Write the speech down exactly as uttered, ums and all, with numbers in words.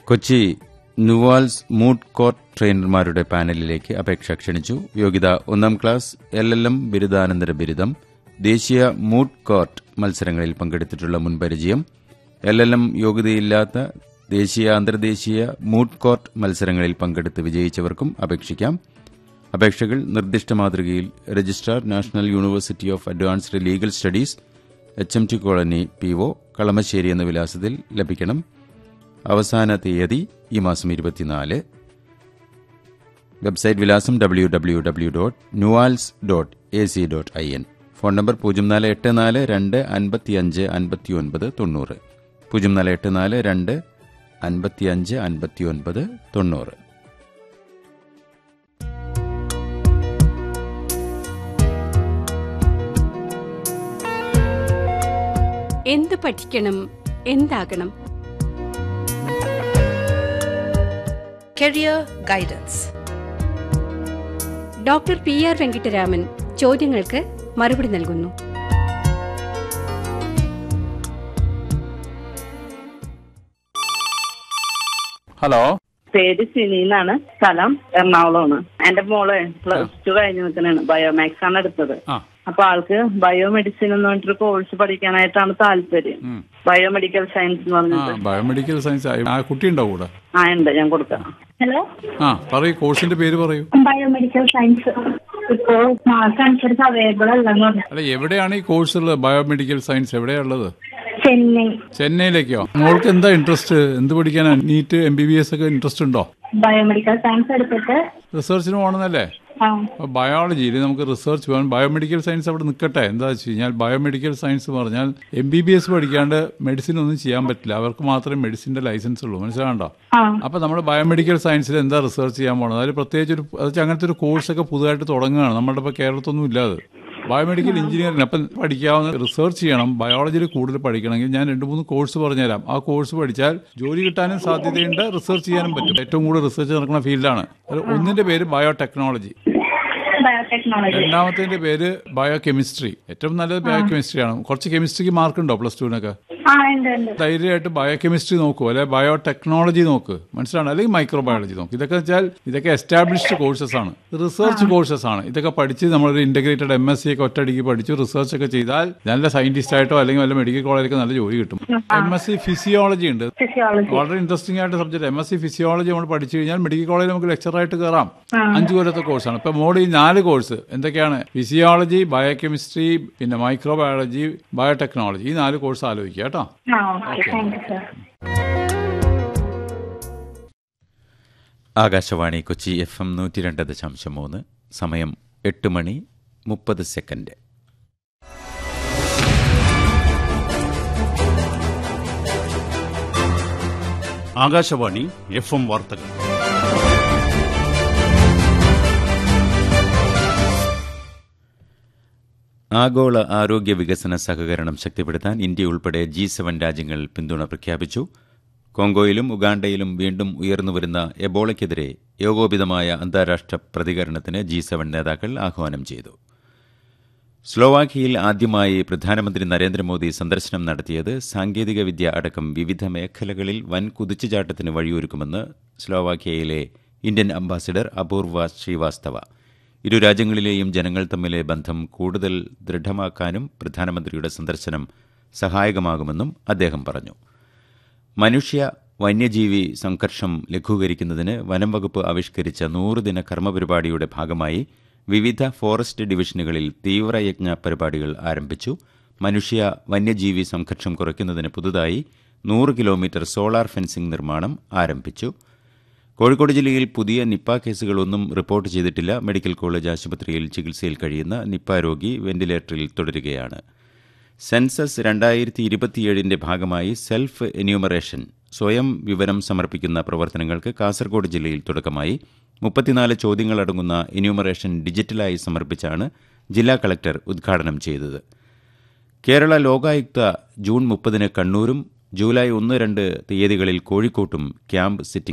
Kochi NUALS മൂട്ട് court ട്രെയിനർമാരുടെ പാനലിലേക്ക് അപേക്ഷ ക്ഷണിച്ചു. യോഗ്യത ഒന്നാം ക്ലാസ്, എൽ എൽ എം ബിരുദാനന്തര ബിരുദം, ദേശീയ മൂട്ട് കോർട്ട് മത്സരങ്ങളിൽ പങ്കെടുത്തിട്ടുള്ള മുൻപരിചയം, എൽ എൽ എം യോഗ്യതയില്ലാത്ത ദേശീയ അന്തർദേശീയ മൂട്ട് കോർട്ട് മത്സരങ്ങളിൽ പങ്കെടുത്ത് വിജയിച്ചവർക്കും അപേക്ഷിക്കാം. അപേക്ഷകൾ നിർദ്ദിഷ്ട മാതൃകയിൽ registrar, national university of advanced legal studies, H M T colony, P O, Kalamassery എന്ന വിലാസത്തിൽ ലഭിക്കണം. അവസാന തീയതി ഈ മാസം ഇരുപത്തിനാല്. വെബ്സൈറ്റ് വിലാസം W W W dot NUALS dot A C dot I N. Phone number പൂജ്യം നാല് എട്ട് നാല് രണ്ട് അൻപത്തിയഞ്ച് അൻപത്തിയൊൻപത് തൊണ്ണൂറ് പൂജ്യം നാല് എട്ട് നാല് രണ്ട് അൻപത്തിയഞ്ച് അൻപത്തിയൊൻപത് തൊണ്ണൂറ്. എന്ത് പഠിക്കണം, എന്താകണം? Career guidance. Doctor P R Venkitaraman ചോദ്യങ്ങൾക്ക് മറുപടി നൽകുന്നു. ഹലോ, പേര് സിനിന്നാണ്, സ്ഥലം എറണാകുളമാണ്. എന്റെ മോള് പ്ലസ് ടു കഴിഞ്ഞ് നിൽക്കുന്നതാണ്, ബയോമാക്സ് ആണ് എടുത്തത്. അപ്പൊ ആൾക്ക് ബയോമെഡിസിൻ എന്ന് പറഞ്ഞിട്ടൊരു കോഴ്സ് പഠിക്കാനായിട്ടാണ് താല്പര്യം. ബയോമെഡിക്കൽ സയൻസ് എന്ന് പറഞ്ഞിട്ട്. ബയോമെഡിക്കൽ സയൻസ് ആ കുട്ടി ഉണ്ടോ കൂടെ? ആ ഉണ്ട്, ഞാൻ കൊടുക്കാം. ഹലോ, ആ പറയൂ, കോഴ്സിന്റെ പേര് പറയൂ. ബയോമെഡിക്കൽ സയൻസ് ഇപ്പോ മാർക്ക് അനുസരിച്ച് അവൈലബിൾ അല്ലെന്ന് പറഞ്ഞു. അല്ല, എവിടെയാണ് ഈ കോഴ്സ് ഉള്ളത്? ബയോമെഡിക്കൽ സയൻസ് എവിടെയാ ഉള്ളത്? ചെന്നൈ. ചെന്നൈയിലേക്കോ? മോൾക്ക് എന്താ ഇൻട്രസ്റ്റ്? എന്ത് പഠിക്കാനാ? NEET, M B B S ഒക്കെ ഇൻട്രസ്റ്റ് ഉണ്ടോ? ബയോമെഡിക്കൽ സയൻസ് എടുത്തിട്ട് റിസർച്ചിന് പോകണമെന്നല്ലേ? ബയോളജിയിൽ നമുക്ക് റിസർച്ച് വേണം. ബയോമെഡിക്കൽ സയൻസ് അവിടെ നിൽക്കട്ടെ. എന്താ വെച്ച് കഴിഞ്ഞാൽ ബയോമെഡിക്കൽ സയൻസ് പറഞ്ഞാൽ എം ബി ബി എസ് പഠിക്കാണ്ട് മെഡിസിൻ ഒന്നും ചെയ്യാൻ പറ്റില്ല. അവർക്ക് മാത്രമേ മെഡിസിന്റെ ലൈസൻസ് ഉള്ളൂ, മനസ്സിലാകണ്ടോ? അപ്പൊ നമ്മൾ ബയോമെഡിക്കൽ സയൻസിൽ എന്താ റിസർച്ച് ചെയ്യാൻ പോകണം? അതിൽ പ്രത്യേകിച്ച് ഒരു അത് അങ്ങനത്തെ ഒരു കോഴ്സൊക്കെ പുതുതായിട്ട് തുടങ്ങുകയാണ്. നമ്മുടെ ഇപ്പോൾ കേരളത്തൊന്നും ഇല്ലാതെ. ബയോമെഡിക്കൽ എഞ്ചിനീയറിംഗ് അപ്പം പഠിക്കാവുന്ന റിസർച്ച് ചെയ്യണം. ബയോളജിയിൽ കൂടുതൽ പഠിക്കണമെങ്കിൽ ഞാൻ രണ്ട് മൂന്ന് കോഴ്സ് പറഞ്ഞുതരാം. ആ കോഴ്സ് പഠിച്ചാൽ ജോലി കിട്ടാനും സാധ്യതയുണ്ട്, റിസർച്ച് ചെയ്യാനും പറ്റും. ഏറ്റവും കൂടുതൽ റിസർച്ച് നടക്കുന്ന ഫീൽഡാണ്. ഒന്നിന്റെ പേര് ബയോടെക്നോളജി, രണ്ടാമത്തെ പേര് ബയോ കെമിസ്ട്രി. ഏറ്റവും നല്ലത് ബയോ കെമിസ്ട്രി ആണ്. കുറച്ച് കെമിസ്ട്രിക്ക് മാർക്ക് ഉണ്ടോ പ്ലസ് ടുവിനൊക്കെ? ധൈര്യമായിട്ട് ബയോ കെമിസ്ട്രി നോക്കൂ, അല്ലെ ബയോ ടെക്നോളജി നോക്ക്, മനസ്സിലാണ്? അല്ലെങ്കിൽ മൈക്രോ ബയോളജി നോക്ക്. ഇതൊക്കെ വെച്ചാൽ ഇതൊക്കെ എസ്റ്റാബ്ലിഷ്ഡ് കോഴ്സസ് ആണ്, റിസർച്ച് കോഴ്സസ് ആണ്. ഇതൊക്കെ പഠിച്ച് നമ്മളൊരു ഇന്റഗ്രേറ്റഡ് എം എസ് സി ഒക്കെ ഒറ്റയടിക്ക് പഠിച്ചു റിസർച്ച് ഒക്കെ ചെയ്താൽ നല്ല സയന്റിസ്റ്റ് ആയിട്ടോ അല്ലെങ്കിൽ വല്ല മെഡിക്കൽ കോളേജിലൊക്കെ നല്ല ജോലി കിട്ടും. എം എസ് സി ഫിസിയോളജി ഉണ്ട്, വളരെ ഇൻട്രസ്റ്റിംഗ് ആയിട്ട് subject. M S C physiology നമ്മൾ പഠിച്ചു കഴിഞ്ഞാൽ മെഡിക്കൽ കോളേജിൽ നമുക്ക് ലെക്ചറായിട്ട് കയറാം. അഞ്ചു കൊല്ലത്തെ കോഴ്സാണ്. ഇപ്പൊ മോഡ് ഈ നാല് കോഴ്സ് എന്തൊക്കെയാണ്? ഫിസിയോളജി, ബയോ കെമിസ്ട്രി, പിന്നെ മൈക്രോ ബയോളജി, ബയോടെക്നോളജി. ഈ നാല് കോഴ്സ് ആലോചിക്കുക കേട്ടോ. ആകാശവാണി കൊച്ചി എഫ് എം നൂറ്റി രണ്ട് ദശാംശം മൂന്ന്. സമയം എട്ട് മണി മുപ്പത് സെക്കൻഡ്. ആകാശവാണി എഫ് എം വാർത്തകൾ. ആഗോള ആരോഗ്യ വികസന സഹകരണം ശക്തിപ്പെടുത്താൻ ഇന്ത്യ ഉൾപ്പെടെ ജി സെവൻ രാജ്യങ്ങൾ പിന്തുണ പ്രഖ്യാപിച്ചു. കോങ്കോയിലും ഉഗാണ്ടയിലും വീണ്ടും ഉയർന്നുവരുന്ന എബോളയ്ക്കെതിരെ ഏകോപിതമായ അന്താരാഷ്ട്ര പ്രതികരണത്തിന് ജി സെവൻ നേതാക്കൾ ആഹ്വാനം ചെയ്തു. സ്ലോവാക്യയിൽ ആദ്യമായി പ്രധാനമന്ത്രി നരേന്ദ്രമോദി സന്ദർശനം നടത്തിയത് സാങ്കേതികവിദ്യ അടക്കം വിവിധ മേഖലകളിൽ വൻ കുതിച്ചുചാട്ടത്തിന് വഴിയൊരുക്കുമെന്ന് സ്ലോവാക്യയിലെ ഇന്ത്യൻ അംബാസിഡർ അപൂർവ ശ്രീവാസ്തവ. ഇരു രാജ്യങ്ങളിലെയും ജനങ്ങൾ തമ്മിലെ ബന്ധം കൂടുതൽ ദൃഢമാക്കാനും പ്രധാനമന്ത്രിയുടെ സന്ദർശനം സഹായകമാകുമെന്നും അദ്ദേഹം പറഞ്ഞു. മനുഷ്യ വന്യജീവി സംഘർഷം ലഘൂകരിക്കുന്നതിന് വനം വകുപ്പ് ആവിഷ്കരിച്ച നൂറുദിന കർമ്മപരിപാടിയുടെ ഭാഗമായി വിവിധ ഫോറസ്റ്റ് ഡിവിഷനുകളിൽ തീവ്രയജ്ഞ പരിപാടികൾ ആരംഭിച്ചു. മനുഷ്യ വന്യജീവി സംഘർഷം കുറയ്ക്കുന്നതിന് പുതുതായി നൂറ് കിലോമീറ്റർ സോളാർ ഫെൻസിംഗ് നിർമ്മാണം ആരംഭിച്ചു. കോഴിക്കോട് ജില്ലയിൽ പുതിയ നിപ്പ കേസുകളൊന്നും റിപ്പോർട്ട് ചെയ്തിട്ടില്ല. മെഡിക്കൽ കോളേജ് ആശുപത്രിയിൽ ചികിത്സയിൽ കഴിയുന്ന നിപ്പ രോഗി വെന്റിലേറ്ററിൽ തുടരുകയാണ്. സെൻസസ് രണ്ടായിരത്തി ഇരുപത്തിയേഴിന്റെ ഭാഗമായി സെൽഫ് എന്യൂമറേഷൻ, സ്വയം വിവരം സമർപ്പിക്കുന്ന പ്രവർത്തനങ്ങൾക്ക് കാസർഗോഡ് ജില്ലയിൽ തുടക്കമായി. മുപ്പത്തിനാല് ചോദ്യങ്ങളടങ്ങുന്ന എന്യൂമറേഷൻ ഡിജിറ്റലായി സമർപ്പിച്ചാണ് ജില്ലാ കളക്ടർ ഉദ്ഘാടനം ചെയ്തത്. കേരള ലോകായുക്ത ജൂൺ മുപ്പതിന് കണ്ണൂരും ജൂലൈ ഒന്ന് രണ്ട് തീയതികളിൽ കോഴിക്കോട്ടും ക്യാമ്പ് സിറ്റിംഗ്